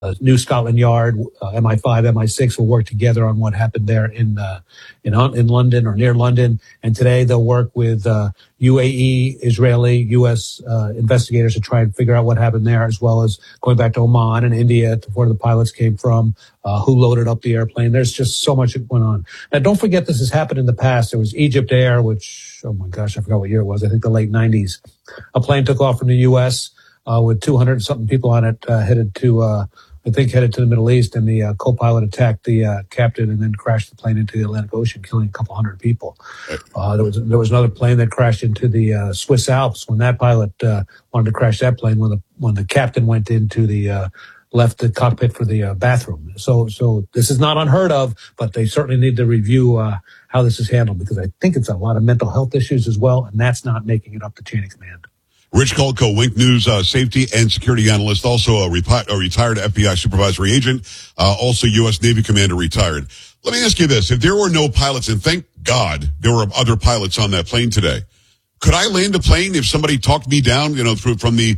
New Scotland Yard, MI5, MI6 will work together on what happened there in London or near London. And today they'll work with UAE, Israeli, U.S. Investigators to try and figure out what happened there, as well as going back to Oman and India to where the pilots came from, who loaded up the airplane. There's just so much that went on. Now, don't forget this has happened in the past. There was Egypt Air, which, oh my gosh, I forgot what year it was. I think the late 90s. A plane took off from the U.S. With 200 and something people on it, headed to the Middle East, and the co-pilot attacked the captain and then crashed the plane into the Atlantic Ocean, killing a couple hundred people. There was another plane that crashed into the Swiss Alps when that pilot wanted to crash that plane when the captain went into the left the cockpit for the bathroom. So this is not unheard of, but they certainly need to review how this is handled, because I think it's a lot of mental health issues as well, and that's not making it up the chain of command. Rich Kolko, Wink News safety and security analyst, also a retired FBI supervisory agent, also U.S. Navy commander, retired. Let me ask you this. If there were no pilots, and thank God there were other pilots on that plane today, could I land a plane if somebody talked me down, from the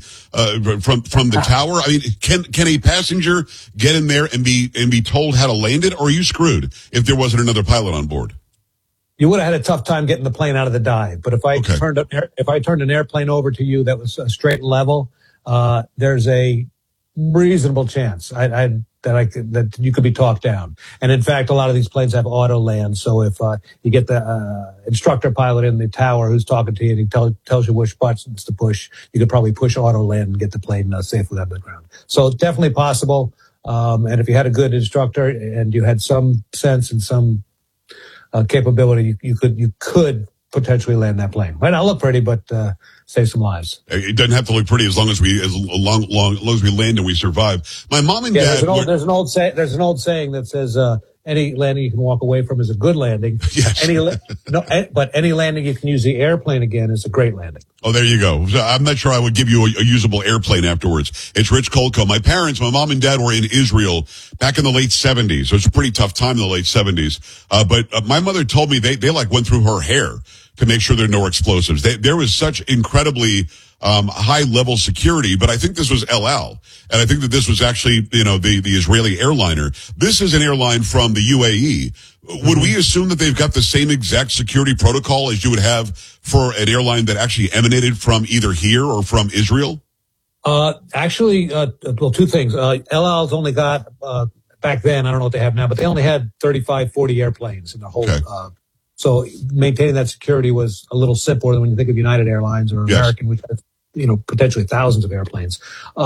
tower? I mean, can a passenger get in there and be told how to land it, or are you screwed if there wasn't another pilot on board? You would have had a tough time getting the plane out of the dive. But if I turned an airplane over to you that was straight and level, there's a reasonable chance that you could be talked down. And in fact, a lot of these planes have auto land. So if you get the instructor pilot in the tower who's talking to you and he tells you which buttons to push, you could probably push auto land and get the plane safely out of the ground. So definitely possible. And if you had a good instructor and you had some sense and some capability, you could potentially land that plane. Might not look pretty, but save some lives. It doesn't have to look pretty as long as we land and we survive. My mom and dad. There's an old saying that says any landing you can walk away from is a good landing. Yes. But any landing you can use the airplane again is a great landing. Oh, there you go. I'm not sure I would give you a usable airplane afterwards. It's Rich Kolko. My mom and dad were in Israel back in the late 70s. So it's a pretty tough time in the late 70s. But my mother told me they went through her hair to make sure there are no explosives. There was such incredibly high level security, but I think this was El Al. And I think that this was actually, the Israeli airliner. This is an airline from the UAE. Would we assume that they've got the same exact security protocol as you would have for an airline that actually emanated from either here or from Israel? Actually, two things. El Al's only got, back then, I don't know what they have now, but they only had 35, 40 airplanes in the whole, so maintaining that security was a little simpler than when you think of United Airlines or American, which has, potentially thousands of airplanes.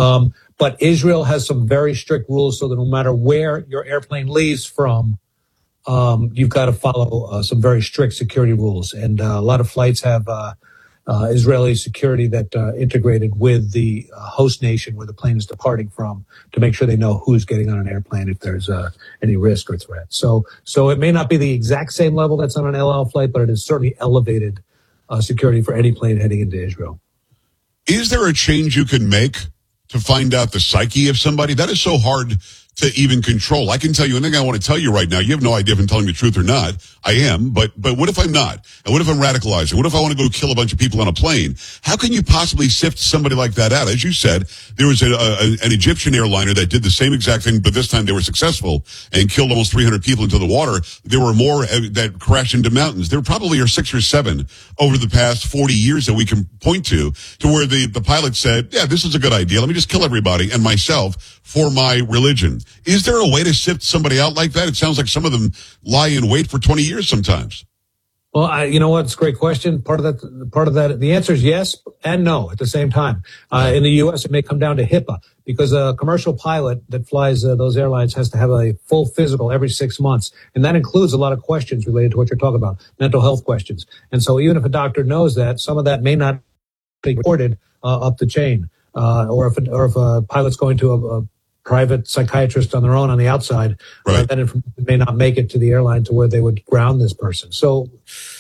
But Israel has some very strict rules so that no matter where your airplane leaves from, you've got to follow some very strict security rules. And a lot of flights have Israeli security that integrated with the host nation where the plane is departing from to make sure they know who's getting on an airplane if there's any risk or threat. So it may not be the exact same level that's on an El Al flight, but it is certainly elevated security for any plane heading into Israel. Is there a change you can make to find out the psyche of somebody? That is so hard to even control. I can tell you anything I want to tell you right now. You have no idea if I'm telling the truth or not. I am, but what if I'm not? And what if I'm radicalized? And what if I want to go kill a bunch of people on a plane? How can you possibly sift somebody like that out? As you said, there was an Egyptian airliner that did the same exact thing, but this time they were successful and killed almost 300 people into the water. There were more that crashed into mountains. There probably are 6 or 7 over the past 40 years that we can point to where the pilot said, yeah, this is a good idea. Let me just kill everybody and myself for my religion. Is there a way to sift somebody out like that? It sounds like some of them lie in wait for 20 years sometimes. Well, you know what? It's a great question. Part of that, the answer is yes and no at the same time. In the U.S., it may come down to HIPAA because a commercial pilot that flies those airlines has to have a full physical every 6 months. And that includes a lot of questions related to what you're talking about, mental health questions. And so even if a doctor knows that, some of that may not be reported up the chain. Or if a pilot's going to a private psychiatrist on their own on the outside, then it may not make it to the airline to where they would ground this person. So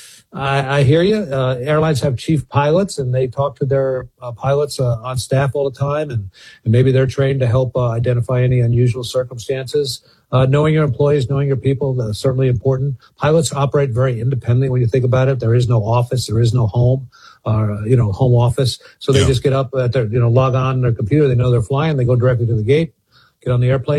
I hear you. Airlines have chief pilots and they talk to their pilots on staff all the time. And maybe they're trained to help identify any unusual circumstances. Knowing your employees, knowing your people, is certainly important. Pilots operate very independently when you think about it. There is no office. There is no home. Home office. So they just get up at their, log on their computer. They know they're flying. They go directly to the gate, get on the airplane.